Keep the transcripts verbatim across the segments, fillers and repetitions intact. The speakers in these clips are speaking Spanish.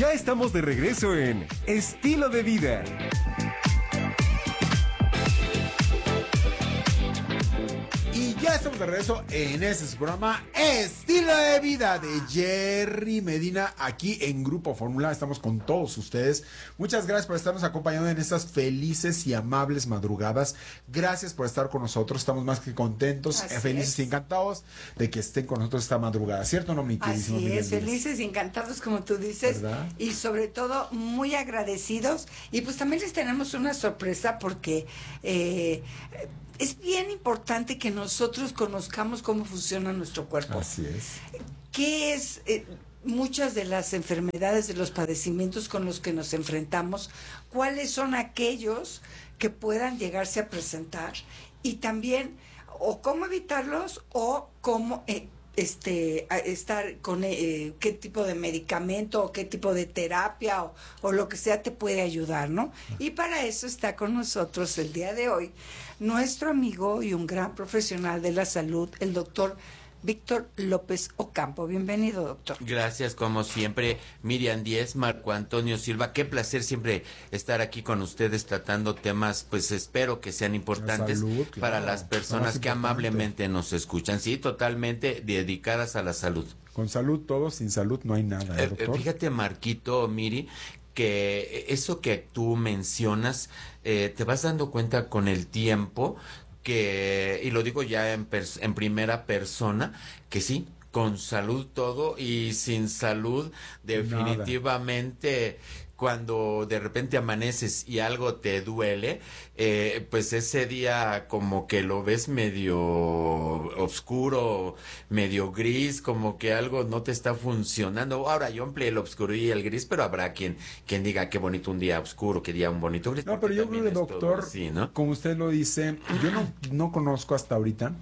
Ya estamos de regreso en Estilo de Vida. Y ya estamos de regreso en este su programa Estilo de Vida de Jerry Medina, aquí en Grupo Fórmula. Estamos con todos ustedes. Muchas gracias por estarnos acompañando en estas felices y amables madrugadas. Gracias por estar con nosotros. Estamos más que contentos, Así felices es. y encantados de que estén con nosotros esta madrugada. ¿Cierto o no, mi queridísimo Así Miguel es, Díaz? felices y encantados como tú dices, ¿verdad? y sobre todo muy agradecidos, y pues también les tenemos una sorpresa porque eh, es bien importante que nosotros conozcamos cómo funciona nuestro cuerpo. Así es. ¿Qué es eh, muchas de las enfermedades, de los padecimientos con los que nos enfrentamos? ¿Cuáles son aquellos que puedan llegarse a presentar? Y también, o cómo evitarlos, o cómo eh, este a- estar con eh, qué tipo de medicamento o qué tipo de terapia o, o lo que sea te puede ayudar, ¿no? Y para eso está con nosotros el día de hoy nuestro amigo y un gran profesional de la salud, el doctor Víctor López Ocampo. Bienvenido, doctor. Gracias, como siempre, Miriam Díez, Marco Antonio Silva. Qué placer siempre estar aquí con ustedes tratando temas, pues espero que sean importantes salud, claro, para las lo personas más que importante. amablemente nos escuchan. Sí, totalmente dedicadas a la salud. Con salud todo, sin salud no hay nada, ¿eh, Eh, doctor? Fíjate, Marquito, Miri, que eso que tú mencionas, eh, te vas dando cuenta con el tiempo que, y lo digo ya en, pers- en primera persona, que sí, con salud todo y sin salud definitivamente. Cuando de repente amaneces y algo te duele, eh, pues ese día como que lo ves medio oscuro, medio gris, como que algo no te está funcionando. Ahora yo empleé el oscuro y el gris, pero habrá quien quien diga qué bonito un día oscuro, qué día un bonito gris. No, porque pero yo también creo que, es todo doctor, así, ¿no? como usted lo dice, yo no, no conozco hasta ahorita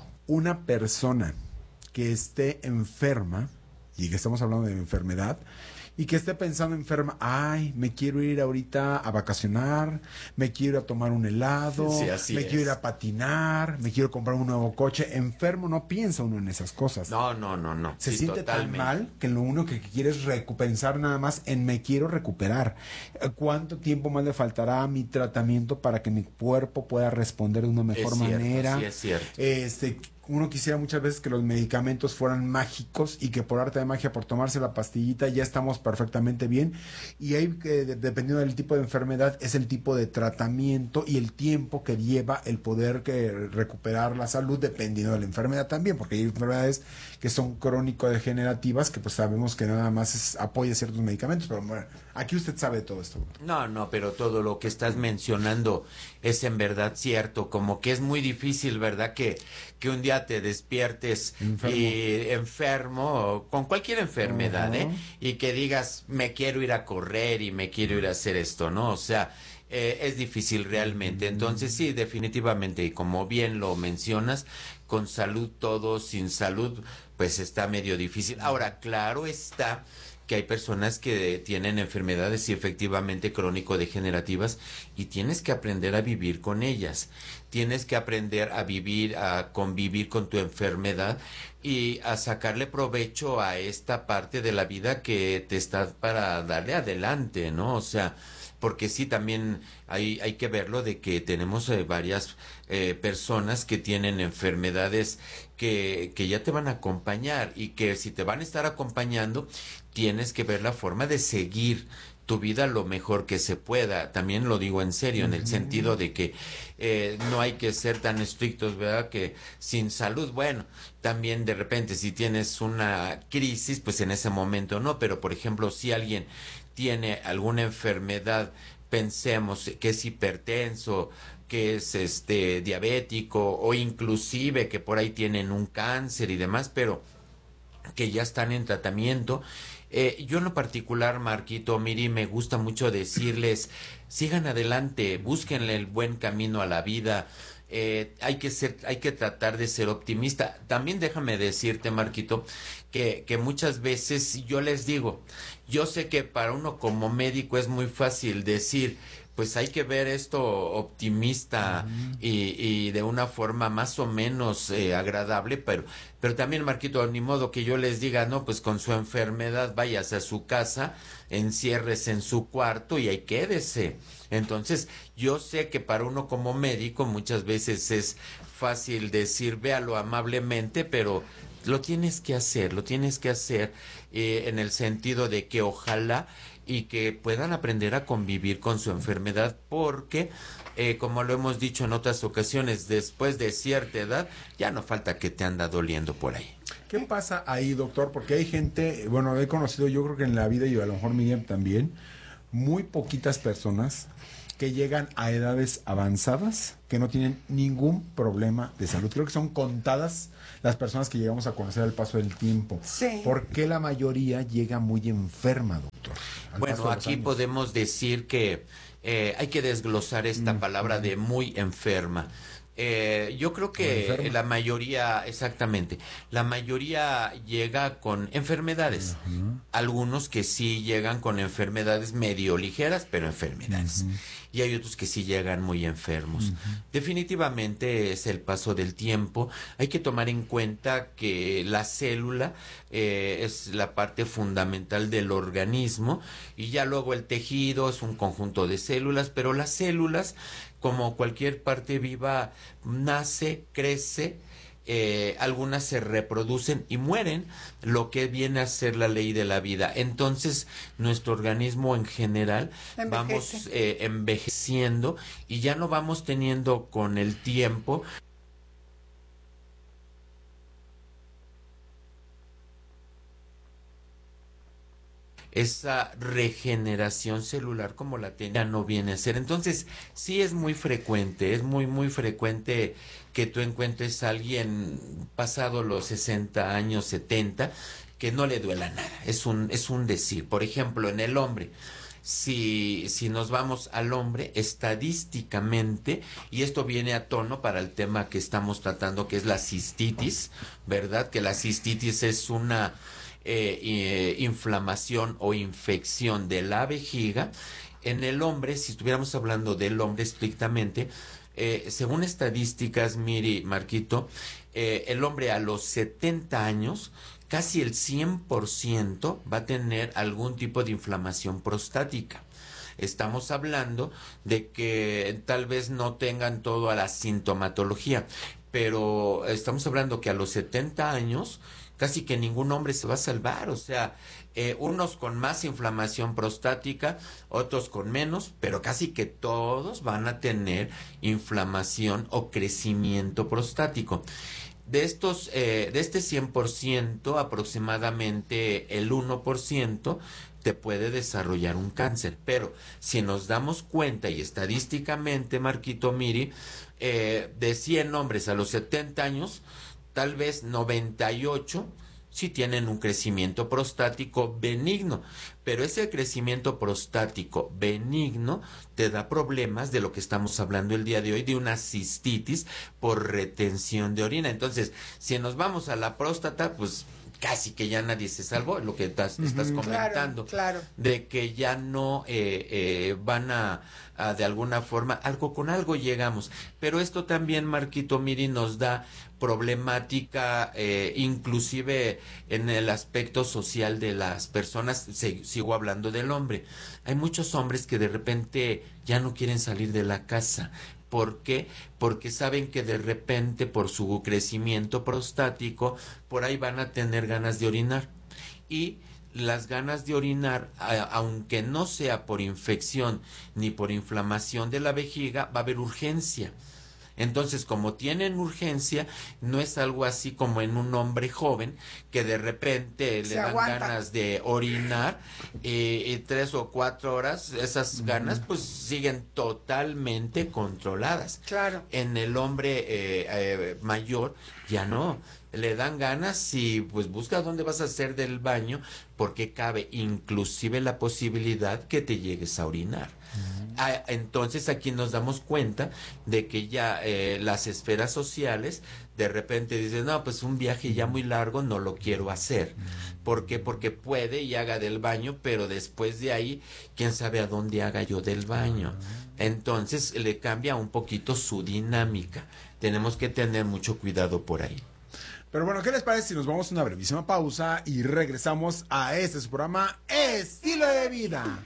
una persona que esté enferma, y que estamos hablando de enfermedad, y que esté pensando enferma, ay, me quiero ir ahorita a vacacionar, me quiero ir a tomar un helado, Sí, así me es. quiero ir a patinar, me quiero comprar un nuevo coche. Enfermo no piensa uno en esas cosas. No, no, no, no. Se Sí, siente totalmente. tan mal que lo único que quiere es recu- pensar nada más en me quiero recuperar. Eh, ¿Cuánto tiempo más le faltará a mi tratamiento para que mi cuerpo pueda responder de una mejor Es cierto, manera? sí, es cierto. Este, uno quisiera muchas veces que los medicamentos fueran mágicos y que por arte de magia, por tomarse la pastillita, ya estamos perfectamente bien. Y ahí, que de- dependiendo del tipo de enfermedad, es el tipo de tratamiento y el tiempo que lleva el poder que recuperar la salud, dependiendo de la enfermedad también, porque hay enfermedades que son crónico-degenerativas, que pues sabemos que nada más es, apoya ciertos medicamentos, pero bueno, aquí usted sabe todo esto. No, no, pero todo lo que estás mencionando es en verdad cierto, como que es muy difícil, ¿verdad? Que, que un día te despiertes Enfermo. y enfermo, o con cualquier enfermedad, Ajá. ¿eh? Y que digas, me quiero ir a correr y me quiero ir a hacer esto, ¿no? O sea, eh, es difícil realmente. Entonces sí, definitivamente, y como bien lo mencionas, con salud todo, sin salud, pues está medio difícil. Ahora, claro está que hay personas que tienen enfermedades y efectivamente crónico-degenerativas y tienes que aprender a vivir con ellas. Tienes que aprender a vivir, a convivir con tu enfermedad y a sacarle provecho a esta parte de la vida que te está para darle adelante, ¿no? O sea, porque sí, también hay, hay que verlo de que tenemos eh, varias eh, personas que tienen enfermedades que, que ya te van a acompañar y que si te van a estar acompañando, tienes que ver la forma de seguir tu vida lo mejor que se pueda. También lo digo en serio, en el sentido de que eh, no hay que ser tan estrictos, ¿verdad? Que sin salud, bueno, también de repente si tienes una crisis, pues en ese momento no, pero por ejemplo, si alguien tiene alguna enfermedad, pensemos que es hipertenso, que es este diabético o inclusive que por ahí tienen un cáncer y demás, pero que ya están en tratamiento. Eh, yo en lo particular, Marquito, Miri, me gusta mucho decirles, sigan adelante, búsquenle el buen camino a la vida. Eh, hay que ser, hay que tratar de ser optimista. También déjame decirte, Marquito, que, que muchas veces yo les digo, yo sé que para uno como médico es muy fácil decir, pues hay que ver esto optimista uh-huh. y, y de una forma más o menos eh, agradable, pero, pero también, Marquito, ni modo que yo les diga, no, pues con su enfermedad váyase a su casa, enciérrese en su cuarto y ahí quédese. Entonces, yo sé que para uno como médico muchas veces es fácil decir, véalo amablemente, pero lo tienes que hacer, lo tienes que hacer eh, en el sentido de que ojalá y que puedan aprender a convivir con su enfermedad, porque eh, como lo hemos dicho en otras ocasiones, después de cierta edad ya no falta que te anda doliendo por ahí. ¿Qué pasa ahí, doctor? Porque hay gente, bueno, he conocido, yo creo que en la vida, y a lo mejor Miriam también, muy poquitas personas que llegan a edades avanzadas que no tienen ningún problema de salud. Creo que son contadas las personas que llegamos a conocer al paso del tiempo. Sí. ¿Por qué la mayoría llega muy enferma, doctor? Bueno, aquí años? podemos decir que eh, hay que desglosar esta mm, palabra mm. de muy enferma. Eh, yo creo que la mayoría, exactamente, la mayoría llega con enfermedades. Uh-huh. Algunos que sí llegan con enfermedades medio ligeras, pero enfermedades. Uh-huh. Y hay otros que sí llegan muy enfermos. Uh-huh. Definitivamente es el paso del tiempo. Hay que tomar en cuenta que la célula eh, es la parte fundamental del organismo y ya luego el tejido es un conjunto de células, pero las células, como cualquier parte viva, nace, crece, eh, algunas se reproducen y mueren, lo que viene a ser la ley de la vida. Entonces, nuestro organismo en general Envejece. vamos eh, envejeciendo y ya no vamos teniendo con el tiempo esa regeneración celular como la tenía, no viene a ser. Entonces, sí es muy frecuente, es muy, muy frecuente que tú encuentres a alguien pasado los sesenta años, setenta, que no le duela nada. Es un, es un decir. Por ejemplo, en el hombre, si, si nos vamos al hombre, estadísticamente, y esto viene a tono para el tema que estamos tratando, que es la cistitis, ¿verdad? Que la cistitis es una Eh, eh, inflamación o infección de la vejiga. En el hombre, si estuviéramos hablando del hombre estrictamente, eh, según estadísticas, Miri, Marquito, eh, el hombre a los setenta años, casi el cien por ciento va a tener algún tipo de inflamación prostática. Estamos hablando de que tal vez no tengan toda la sintomatología, pero estamos hablando que a los setenta años casi que ningún hombre se va a salvar, o sea, eh, unos con más inflamación prostática, otros con menos, pero casi que todos van a tener inflamación o crecimiento prostático. De estos, eh, de este cien por ciento, aproximadamente el uno por ciento te puede desarrollar un cáncer, pero si nos damos cuenta y estadísticamente, Marquito, Miri, eh, de cien hombres a los setenta años, tal vez noventa y ocho sí tienen un crecimiento prostático benigno, pero ese crecimiento prostático benigno te da problemas de lo que estamos hablando el día de hoy, de una cistitis por retención de orina. Entonces, si nos vamos a la próstata, pues casi que ya nadie se salvó, lo que estás, uh-huh. estás comentando, claro, claro. de que ya no eh, eh, van a, a de alguna forma, algo con algo llegamos, pero esto también, Marquito, Miri, nos da problemática eh, inclusive en el aspecto social de las personas. Se, sigo hablando del hombre, hay muchos hombres que de repente ya no quieren salir de la casa. ¿Por qué? Porque saben que de repente por su crecimiento prostático por ahí van a tener ganas de orinar, y las ganas de orinar, a, aunque no sea por infección ni por inflamación de la vejiga, va a haber urgencia. Entonces, como tienen urgencia, no es algo así como en un hombre joven que de repente Se le dan aguanta. ganas de orinar eh, y tres o cuatro horas, esas ganas pues siguen totalmente controladas. Claro. En el hombre eh, eh, mayor ya no. Le dan ganas y pues busca dónde vas a hacer del baño, porque cabe inclusive la posibilidad que te llegues a orinar. Uh-huh. Ah, entonces aquí nos damos cuenta de que ya eh, las esferas sociales de repente dices, no, pues un viaje ya muy largo no lo quiero hacer. ¿Por qué? Porque puede y haga del baño, pero después de ahí, quién sabe a dónde haga yo del baño. Entonces le cambia un poquito su dinámica. Tenemos que tener mucho cuidado por ahí. Pero bueno, ¿qué les parece si nos vamos a una brevísima pausa y regresamos a este su programa Estilo de Vida?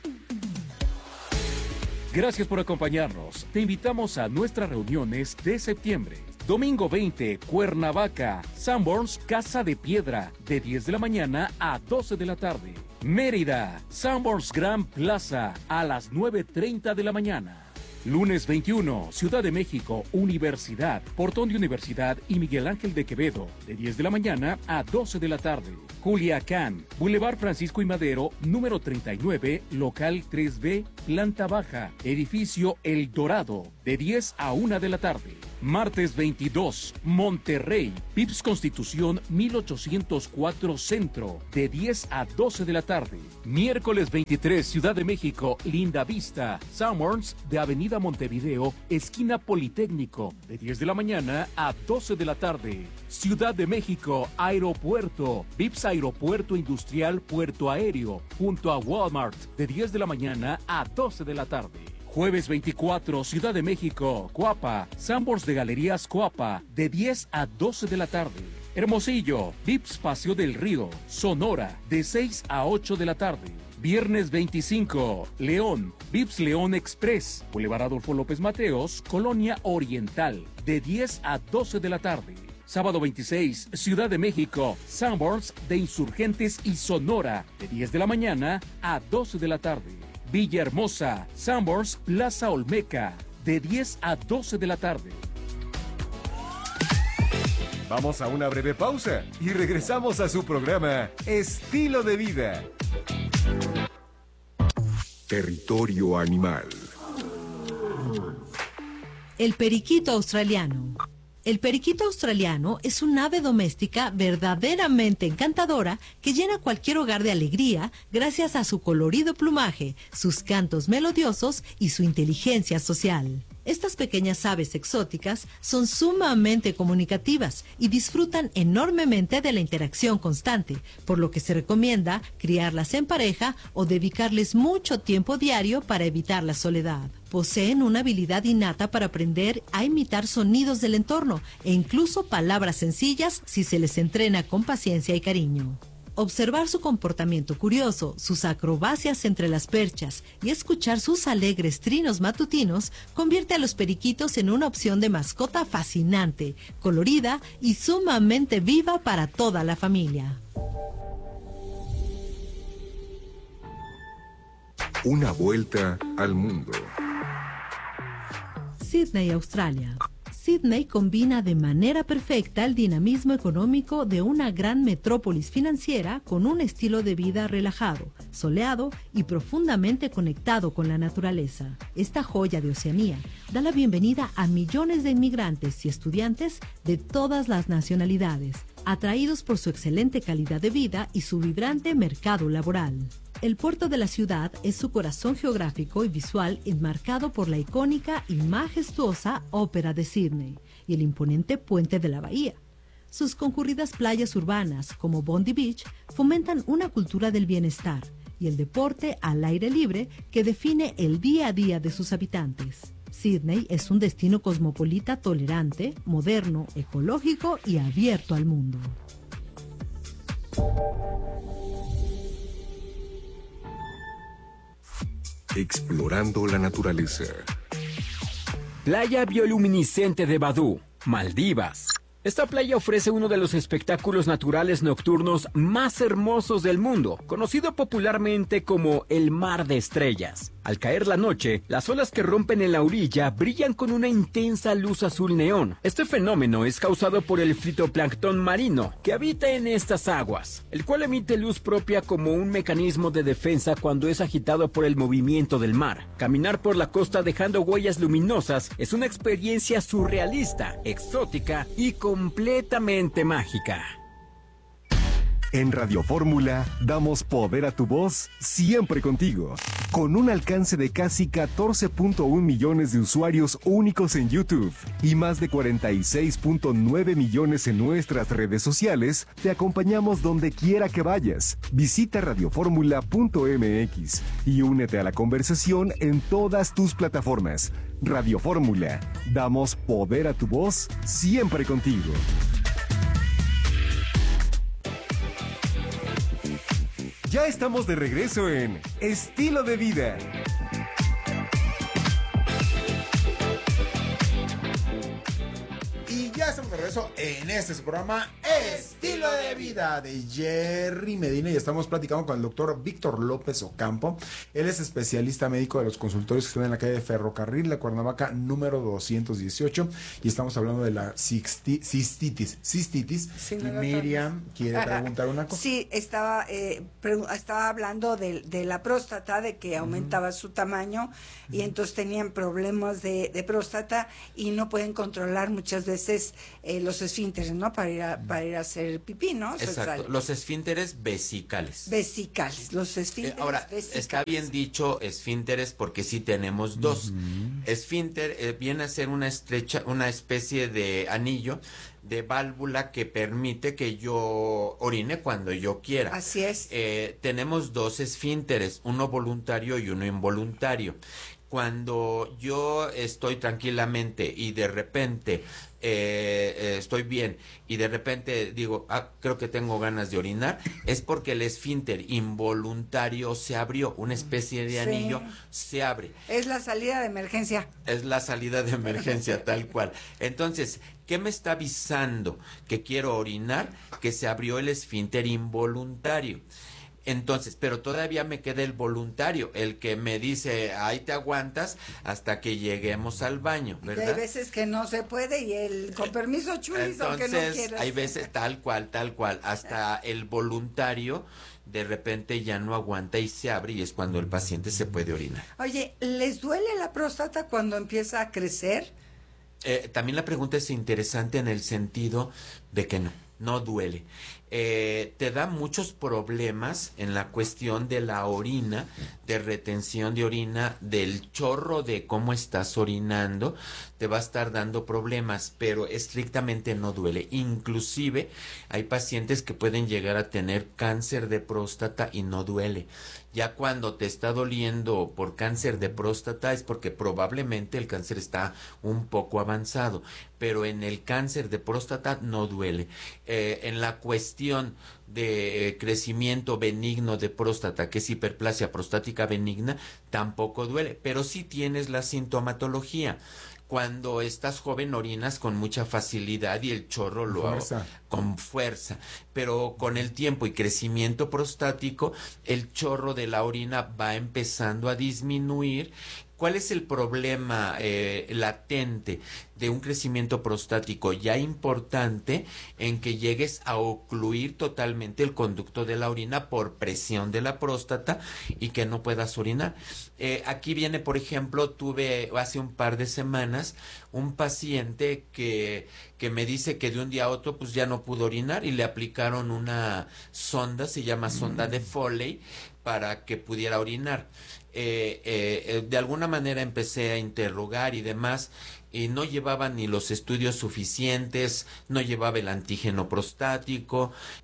Gracias por acompañarnos. Te invitamos a nuestras reuniones de septiembre. Domingo veinte, Cuernavaca, Sanborns, Casa de Piedra, de diez de la mañana a doce de la tarde. Mérida, Sanborns Grand Plaza, a las nueve treinta de la mañana. Lunes veintiuno, Ciudad de México, Universidad, Portón de Universidad y Miguel Ángel de Quevedo, de diez de la mañana a doce de la tarde. Culiacán, Boulevard Francisco y Madero, número treinta y nueve, local tres B, planta baja, edificio El Dorado, de diez a una de la tarde. Martes veintidós, Monterrey, Vips Constitución mil ochocientos cuatro Centro, de diez a doce de la tarde. Miércoles veintitrés, Ciudad de México, Linda Vista, Sanborns, de Avenida Montevideo, esquina Politécnico, de diez de la mañana a doce de la tarde. Ciudad de México, Aeropuerto, Vips Aeropuerto Industrial Puerto Aéreo, junto a Walmart, de diez de la mañana a doce de la tarde. Jueves veinticuatro, Ciudad de México, Coapa, Sanborns de Galerías Coapa, de diez a doce de la tarde. Hermosillo, Vips Paseo del Río, Sonora, de seis a ocho de la tarde. Viernes veinticinco, León, Vips León Express, Boulevard Adolfo López Mateos, Colonia Oriental, de diez a doce de la tarde. Sábado veintiséis, Ciudad de México, Sanborns de Insurgentes y Sonora, de diez de la mañana a doce de la tarde. Villahermosa, Sanborns, Plaza Olmeca, de diez a doce de la tarde. Vamos a una breve pausa y regresamos a su programa Estilo de Vida. Territorio animal. El periquito australiano. El periquito australiano es un ave doméstica verdaderamente encantadora que llena cualquier hogar de alegría gracias a su colorido plumaje, sus cantos melodiosos y su inteligencia social. Estas pequeñas aves exóticas son sumamente comunicativas y disfrutan enormemente de la interacción constante, por lo que se recomienda criarlas en pareja o dedicarles mucho tiempo diario para evitar la soledad. Poseen una habilidad innata para aprender a imitar sonidos del entorno e incluso palabras sencillas si se les entrena con paciencia y cariño. Observar su comportamiento curioso, sus acrobacias entre las perchas y escuchar sus alegres trinos matutinos convierte a los periquitos en una opción de mascota fascinante, colorida y sumamente viva para toda la familia. Una vuelta al mundo. Sídney, Australia. Sídney combina de manera perfecta el dinamismo económico de una gran metrópolis financiera con un estilo de vida relajado, soleado y profundamente conectado con la naturaleza. Esta joya de Oceanía da la bienvenida a millones de inmigrantes y estudiantes de todas las nacionalidades, atraídos por su excelente calidad de vida y su vibrante mercado laboral. El puerto de la ciudad es su corazón geográfico y visual enmarcado por la icónica y majestuosa Ópera de Sídney y el imponente puente de la bahía. Sus concurridas playas urbanas, como Bondi Beach, fomentan una cultura del bienestar y el deporte al aire libre que define el día a día de sus habitantes. Sídney es un destino cosmopolita tolerante, moderno, ecológico y abierto al mundo. Explorando la naturaleza. Playa bioluminiscente de Badú, Maldivas. Esta playa ofrece uno de los espectáculos naturales nocturnos más hermosos del mundo, conocido popularmente como el Mar de Estrellas. Al caer la noche, las olas que rompen en la orilla brillan con una intensa luz azul neón. Este fenómeno es causado por el fitoplancton marino que habita en estas aguas, el cual emite luz propia como un mecanismo de defensa cuando es agitado por el movimiento del mar. Caminar por la costa dejando huellas luminosas es una experiencia surrealista, exótica y completamente mágica. En Radio Fórmula damos poder a tu voz siempre contigo. Con un alcance de casi catorce punto uno millones de usuarios únicos en YouTube y más de cuarenta y seis punto nueve millones en nuestras redes sociales, te acompañamos donde quiera que vayas. Visita radioformula punto m x y únete a la conversación en todas tus plataformas. Radio Fórmula, damos poder a tu voz siempre contigo. Ya estamos de regreso en Estilo de Vida. Y ya estamos de regreso en este su programa Estilo de Vida de Jerry Medina y estamos platicando con el doctor Víctor López Ocampo. Él es especialista médico de los consultorios que están en la calle de Ferrocarril, la Cuernavaca número doscientos dieciocho, y estamos hablando de la cisti- cistitis. Cistitis. Sí, y no, Miriam quiere preguntar una cosa. Sí, estaba, eh, pregu- estaba hablando de, de la próstata, de que aumentaba uh-huh. su tamaño uh-huh. y entonces tenían problemas de, de próstata y no pueden controlar muchas veces eh, los esfínteres, ¿no? Para ir a, para ir a hacer pipí, ¿no? Exacto, los esfínteres vesicales. Vesicales, los esfínteres eh, Ahora, vesicales. Está bien dicho esfínteres porque sí tenemos dos. Uh-huh. Esfínter eh, viene a ser una estrecha, una especie de anillo de válvula que permite que yo orine cuando yo quiera. Así es. Eh, tenemos dos esfínteres, uno voluntario y uno involuntario. Cuando yo estoy tranquilamente y de repente eh, eh, estoy bien y de repente digo, ah, creo que tengo ganas de orinar, es porque el esfínter involuntario se abrió, una especie de anillo sí. se abre. Es la salida de emergencia. Es la salida de emergencia, tal cual. Entonces, ¿qué me está avisando que quiero orinar? Que se abrió el esfínter involuntario. Entonces, pero todavía me queda el voluntario, el que me dice, ahí te aguantas hasta que lleguemos al baño, ¿verdad? Hay veces que no se puede y el con permiso chulis, aunque no quieras. Hay veces tal cual, tal cual, hasta el voluntario de repente ya no aguanta y se abre y es cuando el paciente se puede orinar. Oye, ¿les duele la próstata cuando empieza a crecer? Eh, también la pregunta es interesante en el sentido de que no, no duele. Eh, te da muchos problemas en la cuestión de la orina, de retención de orina, del chorro de cómo estás orinando, te va a estar dando problemas, pero estrictamente no duele. Inclusive hay pacientes que pueden llegar a tener cáncer de próstata y no duele. Ya cuando te está doliendo por cáncer de próstata es porque probablemente el cáncer está un poco avanzado, pero en el cáncer de próstata no duele. Eh, en la cuestión de eh, crecimiento benigno de próstata, que es hiperplasia prostática benigna, tampoco duele, pero sí tienes la sintomatología. Cuando estás joven orinas con mucha facilidad y el chorro lo fuerza. con fuerza, pero con el tiempo y crecimiento prostático, el chorro de la orina va empezando a disminuir. ¿Cuál es el problema eh, latente de un crecimiento prostático ya importante en que llegues a ocluir totalmente el conducto de la orina por presión de la próstata y que no puedas orinar? Eh, aquí viene, por ejemplo, tuve hace un par de semanas un paciente que, que me dice que de un día a otro pues ya no pudo orinar y le aplicaron una sonda, se llama sonda de Foley, para que pudiera orinar. Eh, eh, de alguna manera empecé a interrogar y demás, y no llevaba ni los estudios suficientes, no llevaba el antígeno prostático,